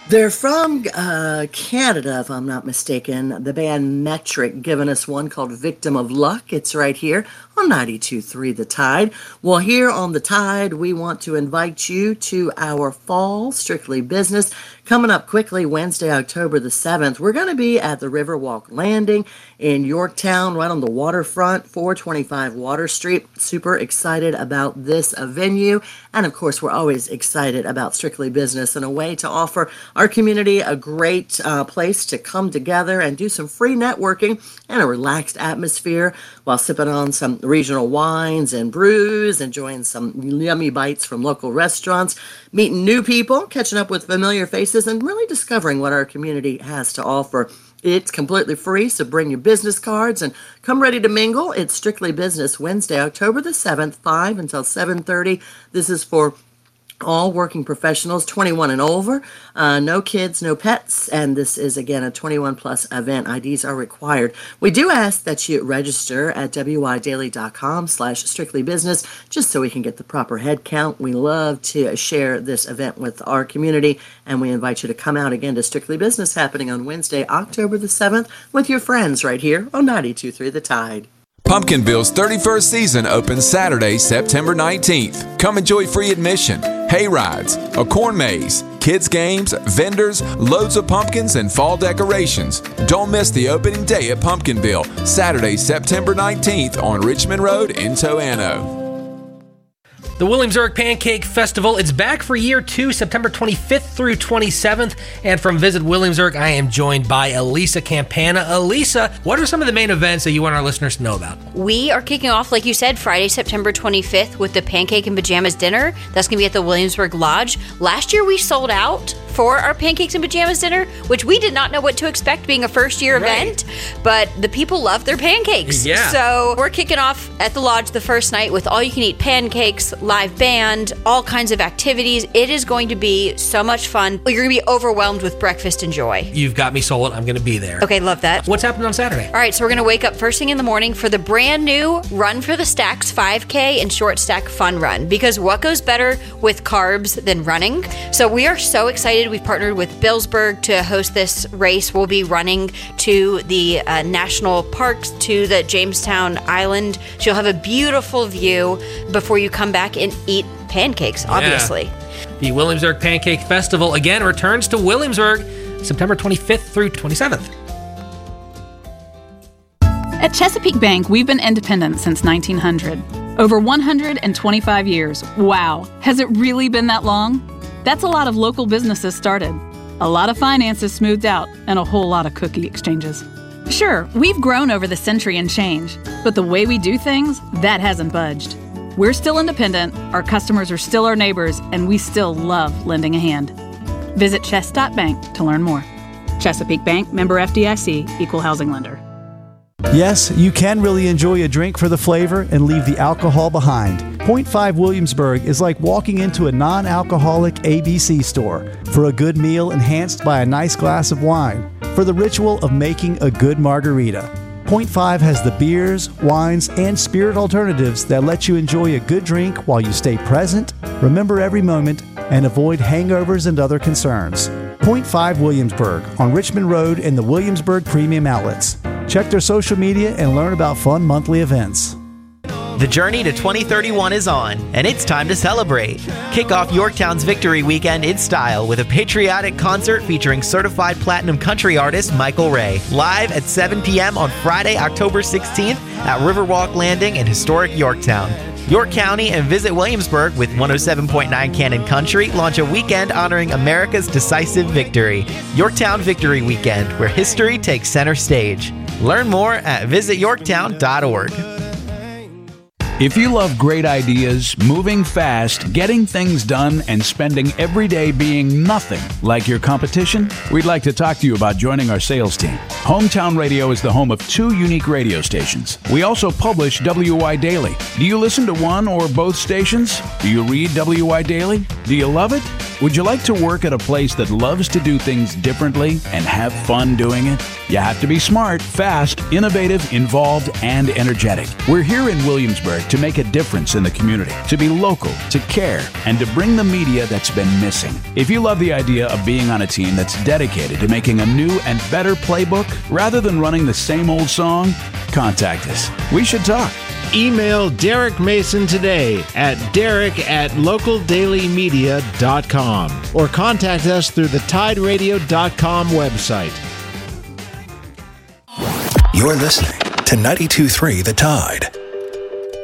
They're from Canada, if I'm not mistaken. The band Metric giving us one called Victim of Luck. It's right here on 92.3 The Tide. Well, here on The Tide, we want to invite you to our fall Strictly Business. Coming up quickly, Wednesday, October the 7th, we're going to be at the Riverwalk Landing in Yorktown, right on the waterfront, 425 Water Street. Super excited about this venue. And of course, we're always excited about Strictly Business and a way to offer our community a great place to come together and do some free networking and a relaxed atmosphere while sipping on some regional wines and brews, enjoying some yummy bites from local restaurants, meeting new people, catching up with familiar faces, and really discovering what our community has to offer. It's completely free, so bring your business cards and come ready to mingle. It's Strictly Business, Wednesday, October the 7th, 5 until 7:30. This is for all working professionals, 21 and over, no kids, no pets, and this is, again, a 21-plus event. IDs are required. We do ask that you register at widaily.com/strictlybusiness, just so we can get the proper head count. We love to share this event with our community, and we invite you to come out again to Strictly Business, happening on Wednesday, October the 7th, with your friends right here on 92.3 The Tide. Pumpkinville's 31st season opens Saturday, September 19th. Come enjoy free admission, hay rides, a corn maze, kids games, vendors, loads of pumpkins, and fall decorations. Don't miss the opening day at Pumpkinville, Saturday, September 19th on Richmond Road in Toano. The Williamsburg Pancake Festival, it's back for year 2, September 25th through 27th. And from Visit Williamsburg, I am joined by Elisa Campana. Elisa, what are some of the main events that you want our listeners to know about? We are kicking off, like you said, Friday, September 25th with the Pancake and Pajamas Dinner. That's going to be at the Williamsburg Lodge. Last year, we sold out for our Pancakes and Pajamas Dinner, which we did not know what to expect being a first-year event, but the people love their pancakes. Yeah. So we're kicking off at the Lodge the first night with all-you-can-eat pancakes, live band, all kinds of activities. It is going to be so much fun. You're going to be overwhelmed with breakfast and joy. You've got me sold. I'm going to be there. Okay, love that. What's happening on Saturday? All right, so we're going to wake up first thing in the morning for the brand new Run for the Stacks 5K and Short Stack Fun Run, because what goes better with carbs than running? So we are so excited. We've partnered with Billsburg to host this race. We'll be running to the national parks, to the Jamestown Island. So you'll have a beautiful view before you come back and eat pancakes, obviously. Yeah. The Williamsburg Pancake Festival, again, returns to Williamsburg September 25th through 27th. At Chesapeake Bank, we've been independent since 1900. Over 125 years. Wow. Has it really been that long? That's a lot of local businesses started, a lot of finances smoothed out, and a whole lot of cookie exchanges. Sure, we've grown over the century and change, but the way we do things, that hasn't budged. We're still independent, our customers are still our neighbors, and we still love lending a hand. Visit chess.bank to learn more. Chesapeake Bank, member FDIC, equal housing lender. Yes, you can really enjoy a drink for the flavor and leave the alcohol behind. Point 5 Williamsburg is like walking into a non-alcoholic ABC store for a good meal enhanced by a nice glass of wine, for the ritual of making a good margarita. Point 5 has the beers, wines, and spirit alternatives that let you enjoy a good drink while you stay present, remember every moment, and avoid hangovers and other concerns. Point 5 Williamsburg on Richmond Road in the Williamsburg Premium Outlets. Check their social media and learn about fun monthly events. The journey to 2031 is on, and it's time to celebrate. Kick off Yorktown's Victory Weekend in style with a patriotic concert featuring certified platinum country artist Michael Ray, live at 7 p.m. on Friday, October 16th at Riverwalk Landing in historic Yorktown. York County and Visit Williamsburg with 107.9 Cannon Country launch a weekend honoring America's decisive victory. Yorktown Victory Weekend, where history takes center stage. Learn more at visityorktown.org. If you love great ideas, moving fast, getting things done, and spending every day being nothing like your competition, we'd like to talk to you about joining our sales team. Hometown Radio is the home of 2 unique radio stations. We also publish WY Daily. Do you listen to one or both stations? Do you read WY Daily? Do you love it? Would you like to work at a place that loves to do things differently and have fun doing it? You have to be smart, fast, innovative, involved, and energetic. We're here in Williamsburg to make a difference in the community, to be local, to care, and to bring the media that's been missing. If you love the idea of being on a team that's dedicated to making a new and better playbook rather than running the same old song, contact us. We should talk. Email Derek Mason today at derek@localdailymedia.com or contact us through the TideRadio.com website. You're listening to 92.3 The Tide.